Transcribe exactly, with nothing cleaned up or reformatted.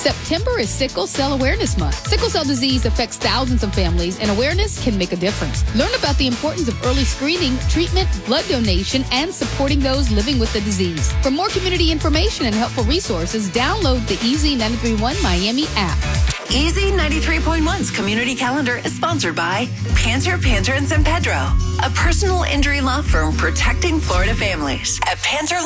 September is Sickle Cell Awareness Month. Sickle cell disease affects thousands of families, and awareness can make a difference. Learn about the importance of early screening, treatment, blood donation, and supporting those living with the disease. For more community information and helpful resources, download the E Z nine three one Miami app. E Z ninety-three point one's Community Calendar is sponsored by Panter, Panter and San Pedro, a personal injury law firm protecting Florida families. At Panter